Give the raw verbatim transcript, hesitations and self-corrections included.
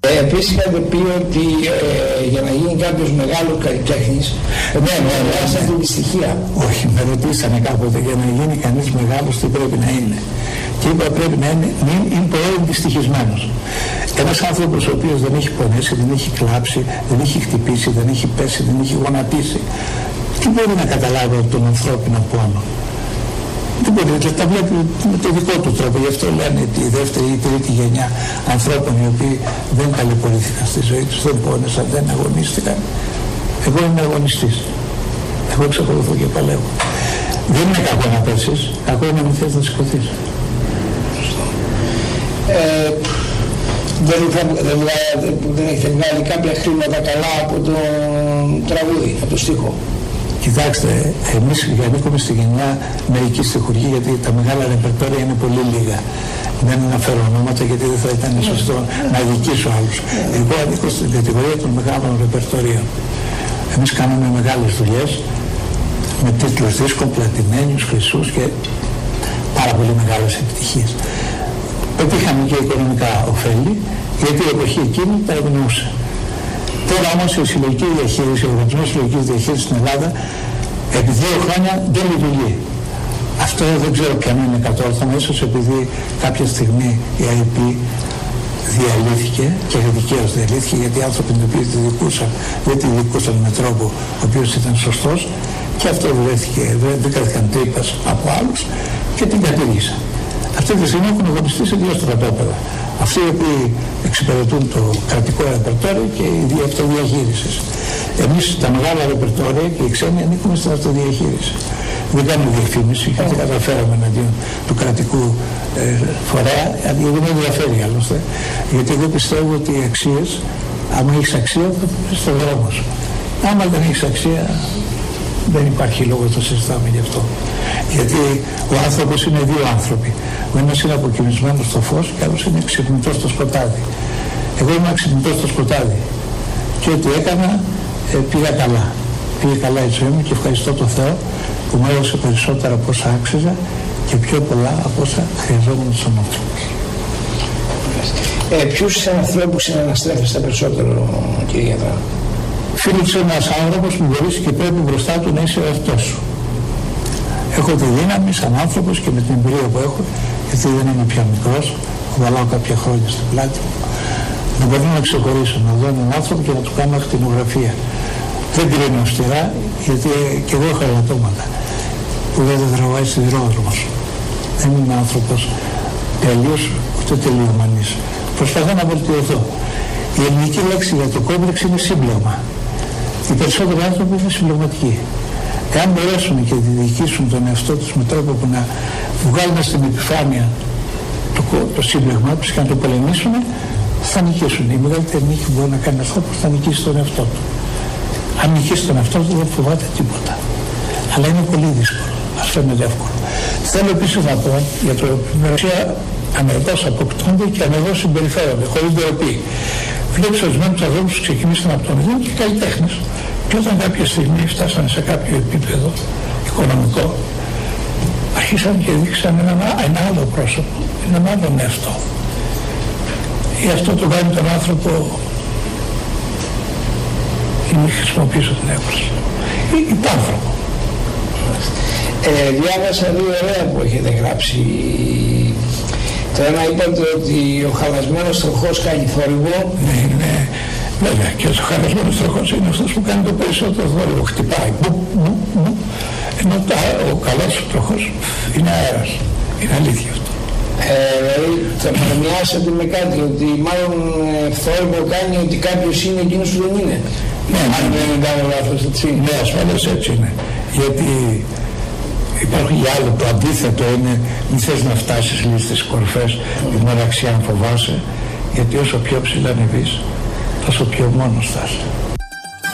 Ε, επίσης είχατε πει ότι ε, για να γίνει κάποιος μεγάλος καλλιτέχνης ναι, ναι, ναι, ναι. αυτή τη στοιχεία. Όχι, με ρωτήσανε κάποτε για να γίνει κανείς μεγάλος τι πρέπει να είναι. Και είπα πρέπει να είναι, μην είναι πρώην δυστυχισμένος. Ένας άνθρωπος ο οποίος δεν έχει πονέσει, δεν έχει κλάψει, δεν έχει χτυπήσει, δεν έχει πέσει, δεν έχει γονατίσει, τι μπορεί να καταλάβει από τον ανθρώπινο πόνο? Δεν μπορεί, τα βλέπει με το δικό του τρόπο. Γι' αυτό λένε τη δεύτερη ή τρίτη γενιά ανθρώπων οι οποίοι δεν ταλαιπωρήθηκαν στη ζωή τους, δεν πόνεσαν, δεν αγωνίστηκαν. Εγώ είμαι αγωνιστής. Εγώ εξακολουθώ και παλεύω. Δεν είναι κακό να πέσεις, κακό είναι να μην θες να σηκωθείς. Ε, δεν, θα, δεν, δεν έχετε βγάλει κάποια χρήματα καλά από το τραγούδι, από το στίχο? Κοιτάξτε, εμείς ανήκουμε στη γενιά μερική στιχουργοί, γιατί τα μεγάλα ρεπερτόρια είναι πολύ λίγα. Δεν αναφέρω ονόματα γιατί δεν θα ήταν σωστό να δικήσω άλλους. Εγώ ανήκω στην κατηγορία των μεγάλων ρεπερτορίων. Εμείς κάναμε μεγάλες δουλειές με τίτλους δίσκων, πλατινένιους, χρυσούς και πάρα πολύ μεγάλες επιτυχίες. Πετύχαμε και οικονομικά ωφέλη, γιατί η εποχή εκείνη τα ευνοούσε. Τώρα όμως η συλλογική διαχείριση, ο οργανισμός συλλογικής διαχείρισης στην Ελλάδα επί δύο χρόνια δεν λειτουργεί. Αυτό δεν ξέρω ποιο είναι κατόρθωμα, ίσως επειδή κάποια στιγμή η άι πι διαλύθηκε και δικαίως διαλύθηκε, γιατί οι άνθρωποι οι οποίοι τη δικούσαν δεν τη δικούσαν με τρόπο ο οποίος ήταν σωστός και αυτό βρέθηκε, δεν κάθηκαν τρύπας από άλλους και την κατήργησαν. Αυτή τη στιγμή έχουν αγωνιστεί σε δύο στρατόπεδα. Αυτοί οι οποίοι εξυπηρετούν το κρατικό ρεπερτόριο και η αυτοδιαχείριση. Εμείς τα μεγάλα ρεπερτόρια και οι ξένοι ανήκουμε στην αυτοδιαχείριση. Δεν κάνουμε διαφήμιση και δεν καταφέραμε εναντίον του κρατικού ε, φορέα, γιατί δεν με ενδιαφέρει άλλωστε. Γιατί εγώ πιστεύω ότι οι αξίες, άμα έχεις αξία, θα πεις στον δρόμο σου. Άμα δεν έχεις αξία, δεν υπάρχει λόγο να το συζητάμε γι' αυτό. Γιατί ο άνθρωπος είναι δύο άνθρωποι. Ο ένας είναι αποκοιμισμένος στο φως και ο άλλος είναι ξυπνητός στο σκοτάδι. Εγώ είμαι ξυπνητός στο σκοτάδι. Και ό,τι έκανα ε, πήγα καλά. Πήγε καλά η ζωή μου και ευχαριστώ τον Θεό που μου έδωσε περισσότερα από όσα άξιζα και πιο πολλά από όσα χρειαζόμουν στον άνθρωπο. Ε, ποιους ανθρώπους συναναστρέφεστε περισσότερο, κύριε Γιατρά? Φίληξε ένας άνθρωπος που μπορείς και πρέπει μπροστά του να είσαι ο εαυτός σου. Έχω τη δύναμη σαν άνθρωπος και με την εμπειρία που έχω, γιατί δεν είμαι πια μικρός, βαλάω κάποια χρόνια στην πλάτη μου, να μπορώ να ξεχωρίσω, να δω έναν άνθρωπο και να του κάνω ακτινογραφία. Δεν κρίνω αυστηρά, γιατί και εγώ έχω ελαττώματα που δεν τραβάει σιδηρόδρομος. Δεν είμαι άνθρωπος τέλειος, ούτε τελειομανής. Προσπαθώ να βελτιωθώ. Η ελληνική λέξη για το κόμπλεξ είναι σύμπλεγμα. Οι περισσότεροι άνθρωποι είναι συμπλεγματικοί. Εάν μπορέσουν και διοικήσουν τον εαυτό τους με τρόπο που να βγάλουν στην επιφάνεια το, το σύμπλεγμα τους και να το πολεμήσουν, θα νικήσουν. Η μεγαλύτερη νίκη που μπορεί να κάνει αυτό που θα νικήσει τον εαυτό του. Αν νικήσει τον εαυτό του δεν φοβάται τίποτα. Αλλά είναι πολύ δύσκολο. Ας φαίνεται εύκολο. Θέλω επίσης να πω για το μεροσία ανεργώς αποκτούνται και ανεργώς συμπεριφέρονται, χωρίς ντροπή. Βλέπεις ορισμένους ανθρώπους που ξεκινήσαν από το μηδέν και καλλιτέχνες. Και όταν κάποια στιγμή φτάσανε σε κάποιο επίπεδο οικονομικό, αρχίσαν και δείξαν ένα, ένα άλλο πρόσωπο, έναν άλλον εαυτό. Ή αυτό το κάνει τον άνθρωπο, ή μη χρησιμοποιήσω την έκφραση, ή υπάνθρωπο. Ε, διάβασα δύο ωραία που έχετε γράψει. Το ένα είπατε ότι ο χαλασμένος τροχός κάνει θόρυβο. Ναι, ναι. Βέβαια, και ο χαλασμένος τροχός είναι αυτός που κάνει το περισσότερο θόρυβο. Χτυπάει. Μπου, μπου, μπου. Ενώ τα, ο καλός τροχός είναι αέρας. Είναι αλήθεια αυτό. Ε, δηλαδή θα παρομοιάσετε με κάτι, ότι μάλλον θόρυβο κάνει ότι κάποιος είναι εκείνος που δεν είναι. Ναι, αν δεν κάνω λάθος, έτσι. Ναι, ασφαλώς έτσι είναι. Γιατί υπάρχει για άλλο, το αντίθετο είναι μην θες να φτάσεις λίγο στις κορυφές την μοναξιά αν φοβάσαι, γιατί όσο πιο ψηλά ανεβείς τόσο πιο μόνος θα είσαι.